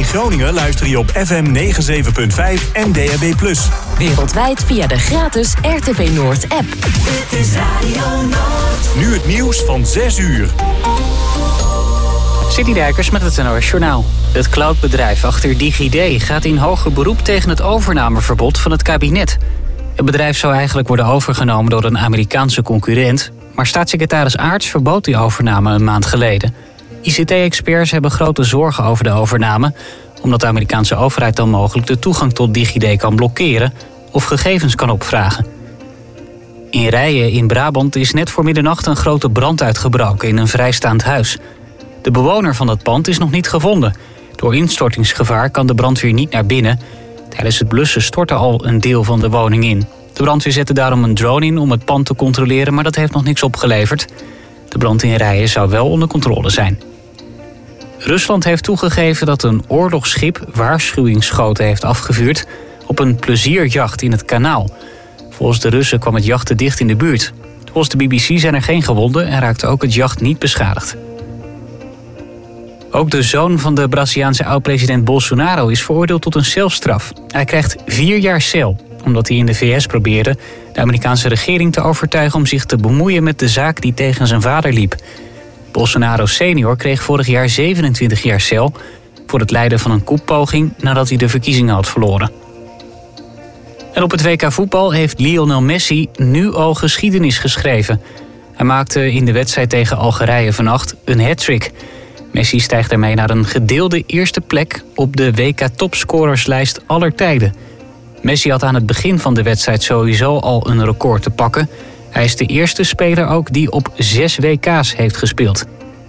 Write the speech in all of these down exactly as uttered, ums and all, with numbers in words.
Groningen luister je op F M negenenzeventig komma vijf en D A B plus. Wereldwijd via de gratis R T V Noord app. Dit is Radio Noord. Nu het nieuws van zes uur. Citydijkers met het N O S Journaal. Het cloudbedrijf achter DigiD gaat in hoger beroep tegen het overnameverbod van het kabinet. Het bedrijf zou eigenlijk worden overgenomen door een Amerikaanse concurrent, maar staatssecretaris Aarts verbood die overname een maand geleden. I C T-experts hebben grote zorgen over de overname, omdat de Amerikaanse overheid dan mogelijk de toegang tot DigiD kan blokkeren of gegevens kan opvragen. In Rijen in Brabant is net voor middernacht een grote brand uitgebroken in een vrijstaand huis. De bewoner van dat pand is nog niet gevonden. Door instortingsgevaar kan de brandweer niet naar binnen. Tijdens het blussen stortte al een deel van de woning in. De brandweer zette daarom een drone in om het pand te controleren, maar dat heeft nog niks opgeleverd. De brand in Rijen zou wel onder controle zijn. Rusland heeft toegegeven dat een oorlogsschip waarschuwingsschoten heeft afgevuurd op een plezierjacht in het kanaal. Volgens de Russen kwam het jacht te dicht in de buurt. Volgens de B B C zijn er geen gewonden en raakte ook het jacht niet beschadigd. Ook de zoon van de Braziliaanse oud-president Bolsonaro is veroordeeld tot een celstraf. Hij krijgt vier jaar cel, omdat hij in de V S probeerde de Amerikaanse regering te overtuigen om zich te bemoeien met de zaak die tegen zijn vader liep. Bolsonaro senior kreeg vorig jaar zevenentwintig jaar cel voor het leiden van een koepoging nadat hij de verkiezingen had verloren. En op het W K voetbal heeft Lionel Messi nu al geschiedenis geschreven. Hij maakte in de wedstrijd tegen Algerije vannacht een hat-trick. Messi stijgt daarmee naar een gedeelde eerste plek op de W K-topscorerslijst aller tijden. Messi had aan het begin van de wedstrijd sowieso al een record te pakken. Hij is de eerste speler ook die op zes W K's heeft gespeeld.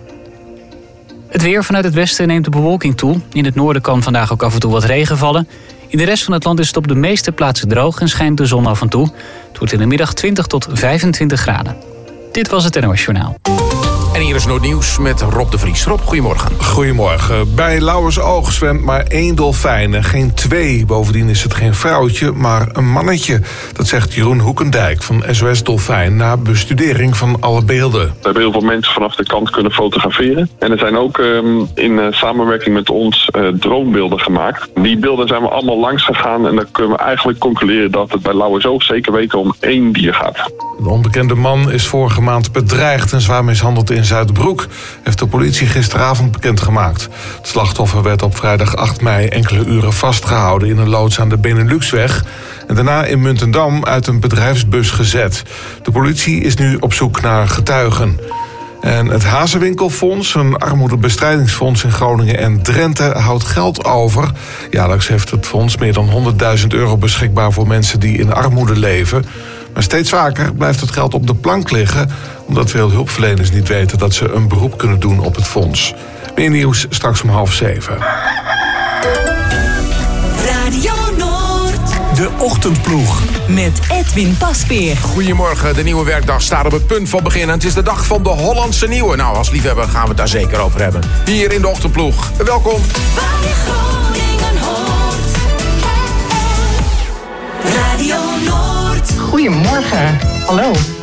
Het weer vanuit het westen neemt de bewolking toe. In het noorden kan vandaag ook af en toe wat regen vallen. In de rest van het land is het op de meeste plaatsen droog en schijnt de zon af en toe. Het wordt in de middag twintig tot vijfentwintig graden. Dit was het N O S Journaal. En hier is Noordnieuws met Rob de Vries. Rob, goedemorgen. Goedemorgen. Bij Lauwersoog zwemt maar één dolfijn en geen twee. Bovendien is het geen vrouwtje, maar een mannetje. Dat zegt Jeroen Hoekendijk van S O S Dolfijn na bestudering van alle beelden. We hebben heel veel mensen vanaf de kant kunnen fotograferen. En er zijn ook um, in uh, samenwerking met ons uh, droombeelden gemaakt. Die beelden zijn we allemaal langs gegaan en dan kunnen we eigenlijk concluderen dat het bij Lauwersoog zeker weten om één dier gaat. Een onbekende man is vorige maand bedreigd en zwaar mishandeld in Zuidbroek, heeft de politie gisteravond bekendgemaakt. Het slachtoffer werd op vrijdag acht mei enkele uren vastgehouden in een loods aan de Beneluxweg en daarna in Muntendam uit een bedrijfsbus gezet. De politie is nu op zoek naar getuigen. En het Hazewinkelfonds, een armoedebestrijdingsfonds in Groningen en Drenthe, houdt geld over. Jaarlijks heeft het fonds meer dan honderdduizend euro beschikbaar voor mensen die in armoede leven. Maar steeds vaker blijft het geld op de plank liggen, omdat veel hulpverleners niet weten dat ze een beroep kunnen doen op het fonds. Meer nieuws straks om half zeven. Radio Noord. De Ochtendploeg. Met Edwin Pasveer. Goedemorgen, de nieuwe werkdag staat op het punt van beginnen. Het is de dag van de Hollandse Nieuwe. Nou, als liefhebber gaan we het daar zeker over hebben. Hier in de Ochtendploeg. Welkom. Waar je Groningen hoort. Radio Noord. Goedemorgen. Hallo.